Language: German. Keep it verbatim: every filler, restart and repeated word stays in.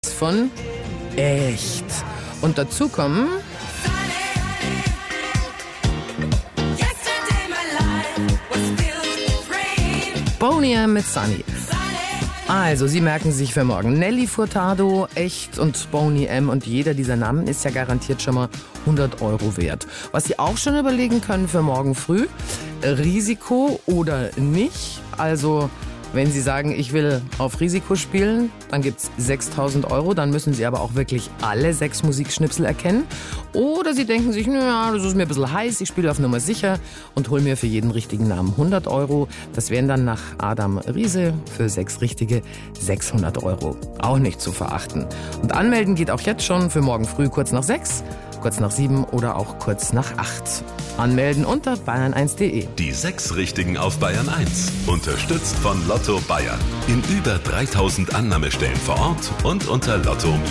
von Echt. Und dazu kommen Boney M mit Sunny. Also, Sie merken sich für morgen Nelly Furtado, Echt und Boney M. Und jeder dieser Namen ist ja garantiert schon mal hundert Euro wert. Was Sie auch schon überlegen können für morgen früh, Risiko oder nicht. Also, wenn Sie sagen, ich will auf Risiko spielen, dann gibt's sechstausend Euro. Dann müssen Sie aber auch wirklich alle sechs Musikschnipsel erkennen. Oder Sie denken sich, naja, das ist mir ein bisschen heiß, ich spiele auf Nummer sicher und hole mir für jeden richtigen Namen hundert Euro. Das wären dann nach Adam Riese für sechs richtige sechshundert Euro. Auch nicht zu verachten. Und anmelden geht auch jetzt schon für morgen früh kurz nach sechs, kurz nach sieben oder auch kurz nach acht. Anmelden unter bayern eins punkt de. Die sechs Richtigen auf Bayern eins. Unterstützt von Lotto Bayern. In über dreitausend Annahmestellen vor Ort und unter lotto